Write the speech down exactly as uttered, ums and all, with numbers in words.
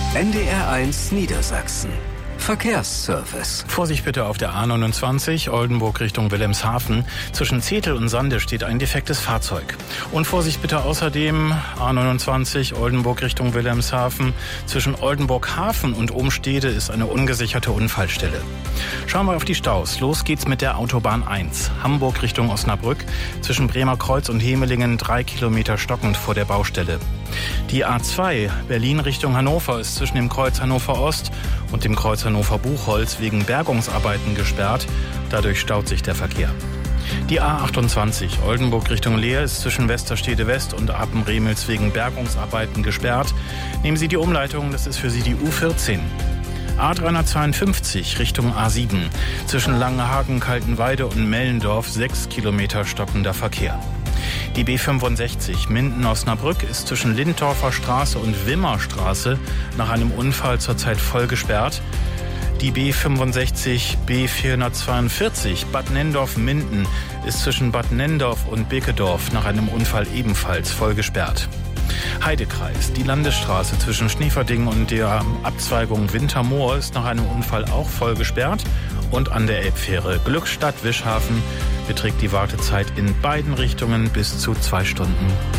N D R eins Niedersachsen. Verkehrsservice. Vorsicht bitte auf der A neunundzwanzig, Oldenburg Richtung Wilhelmshaven. Zwischen Zetel und Sande steht ein defektes Fahrzeug. Und Vorsicht bitte außerdem A neunundzwanzig, Oldenburg Richtung Wilhelmshaven. Zwischen Oldenburg-Hafen und Ohnstede ist eine ungesicherte Unfallstelle. Schauen wir auf die Staus. Los geht's mit der Autobahn eins. Hamburg Richtung Osnabrück. Zwischen Bremer Kreuz und Hemelingen drei Kilometer stockend vor der Baustelle. Die A zwei, Berlin Richtung Hannover, ist zwischen dem Kreuz Hannover Ost und dem Kreuz Hannover Buchholz wegen Bergungsarbeiten gesperrt. Dadurch staut sich der Verkehr. Die A achtundzwanzig, Oldenburg Richtung Leer, ist zwischen Westerstede West und Apen-Remels wegen Bergungsarbeiten gesperrt. Nehmen Sie die Umleitung, das ist für Sie die U vierzehn. A dreihundertzweiundfünfzig Richtung A sieben. Zwischen Langenhagen, Kaltenweide und Mellendorf sechs Kilometer stockender Verkehr. Die B fünfundsechzig Minden-Osnabrück ist zwischen Lindorfer Straße und Wimmerstraße nach einem Unfall zurzeit voll gesperrt. Die B fünfundsechzig B vierhundertzweiundvierzig Bad Nendorf-Minden ist zwischen Bad Nendorf und Bekedorf nach einem Unfall ebenfalls voll gesperrt. Heidekreis, die Landesstraße zwischen Schneeverding und der Abzweigung Wintermoor ist nach einem Unfall auch voll gesperrt. Und an der Elbfähre Glückstadt-Wischhafen beträgt die Wartezeit in beiden Richtungen bis zu zwei Stunden.